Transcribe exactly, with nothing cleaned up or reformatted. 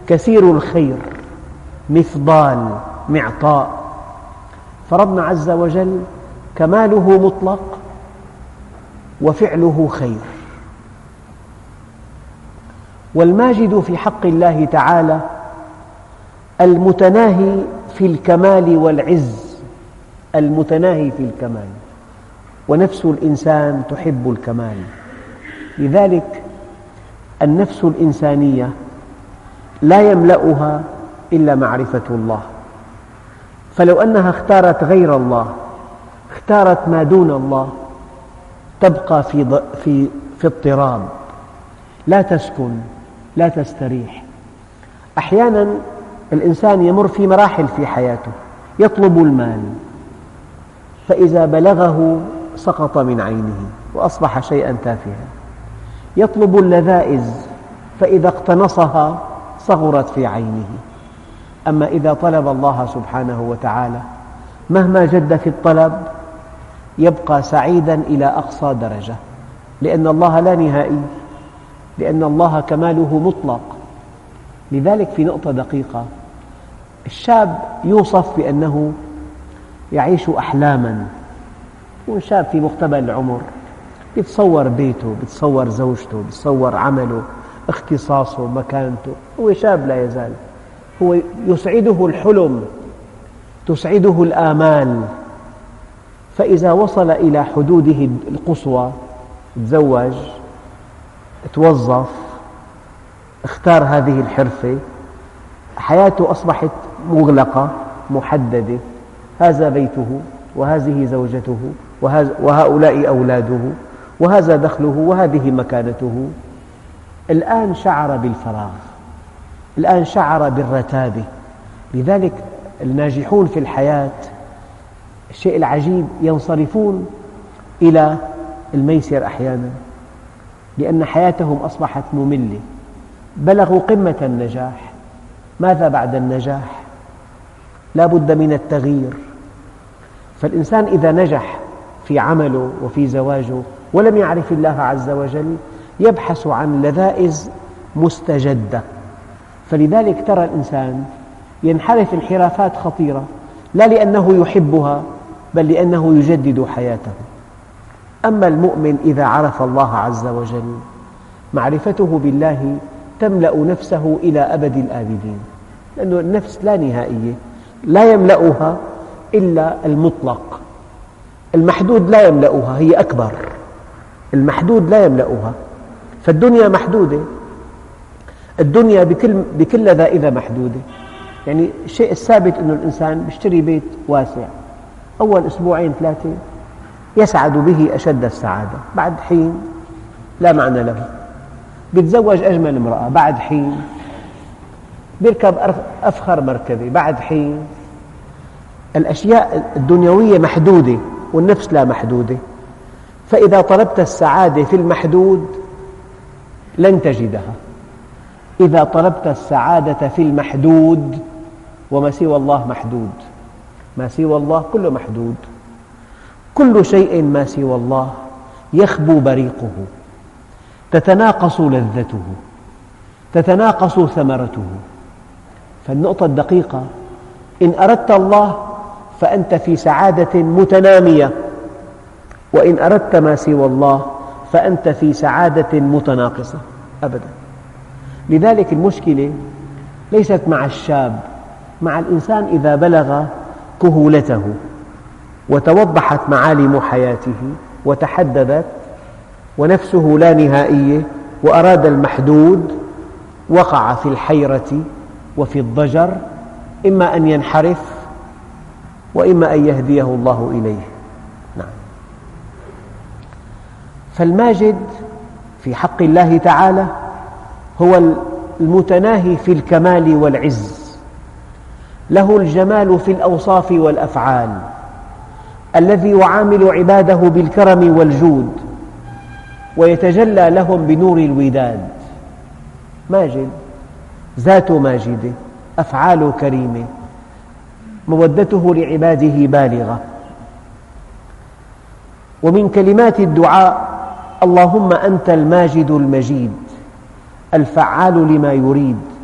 كثير الخير، مفضال، معطاء. فربنا عز وجل كماله مطلق وفعله خير. والماجد في حق الله تعالى المتناهي في الكمال والعز، المتناهي في الكمال، ونفس الإنسان تحب الكمال. لذلك النفس الإنسانية لا يملأها إلا معرفة الله، فلو أنها اختارت غير الله، اختارت ما دون الله، تبقى في في في اضطراب، لا تسكن، لا تستريح. أحياناً الإنسان يمر في مراحل في حياته، يطلب المال، فإذا بلغه سقط من عينه وأصبح شيئاً تافها. يطلب اللذائذ، فإذا اقتنصها صغرت في عينه. أما إذا طلب الله سبحانه وتعالى مهما جد في الطلب يبقى سعيداً إلى أقصى درجة، لأن الله لا نهائي، لأن الله كماله مطلق. لذلك في نقطة دقيقة، الشاب يوصف بأنه يعيش أحلاماً، يكون شاب في مقتبل العمر، يتصور بيته، يتصور زوجته، يتصور عمله، اختصاصه، مكانته. هو شاب لا يزال، هو يسعده الحلم، تسعده الآمال. فإذا وصل إلى حدوده القصوى، تزوج، توظف، اختار هذه الحرفة، حياته أصبحت مغلقة محددة، هذا بيته وهذه زوجته وهؤلاء أولاده وهذا دخله وهذه مكانته. الآن شعر بالفراغ، الآن شعر بالرتابة. لذلك الناجحون في الحياة الشيء العجيب ينصرفون إلى الميسر أحياناً، لأن حياتهم أصبحت مملة، بلغوا قمة النجاح. ماذا بعد النجاح؟ لا بد من التغيير. فالإنسان إذا نجح في عمله وفي زواجه ولم يعرف الله عز وجل يبحث عن لذائذ مستجدة. فلذلك ترى الإنسان ينحرف انحرافات خطيرة، لا لأنه يحبها بل لأنه يجدد حياته. أما المؤمن إذا عرف الله عز وجل معرفته بالله تملأ نفسه إلى أبد الآبدين، لأن النفس لا نهائية، لا يملأها إلا المطلق. المحدود لا يملأها، هي أكبر. المحدود لا يملأها، فالدنيا محدودة، الدنيا بكل, بكل لذائذ محدودة. يعني الشيء الثابت أن الإنسان يشتري بيت واسع، أول أسبوعين ثلاثة يسعد به أشد السعادة، بعد حين لا معنى له. يتزوج أجمل امرأة، بعد حين يركب أفخر مركبة، بعد حين. الأشياء الدنيوية محدودة والنفس لا محدودة. فإذا طلبت السعادة في المحدود لن تجدها. إذا طلبت السعادة في المحدود، وما سوى الله محدود، ما سوى الله كله محدود. كل شيء ما سوى الله يخبو بريقه، تتناقص لذته، تتناقص ثمرته. فالنقطة الدقيقة، إن أردت الله فأنت في سعادة متنامية، وإن أردت ما سوى الله فأنت في سعادة متناقصة أبدا. لذلك المشكلة ليست مع الشاب، مع الإنسان إذا بلغ كهولته وتوضحت معالم حياته وتحددت ونفسه لا نهائية وأراد المحدود، وقع في الحيرة وفي الضجر، إما أن ينحرف وإما أن يهديه الله إليه. نعم. فالماجد في حق الله تعالى هو المتناهي في الكمال والعز، له الجمال في الأوصاف والأفعال، الذي يعامل عباده بالكرم والجود ويتجلى لهم بنور الوداد. ماجد، ذاته ماجدة، أفعاله كريمة، مودته لعباده بالغة. ومن كلمات الدعاء: اللهم أنت الماجد المجيد الفعال لما يريد